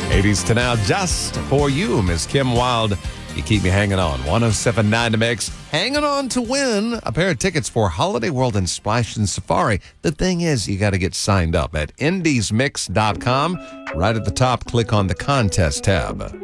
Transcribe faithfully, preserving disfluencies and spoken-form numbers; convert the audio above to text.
eighties to now, just for you, Miss Kim Wilde. You keep me hanging on. one oh seven point nine The Mix. Hanging on to win a pair of tickets for Holiday World and Splash and Safari. The thing is, you got to get signed up at indies mix dot com. Right at the top, click on the contest tab.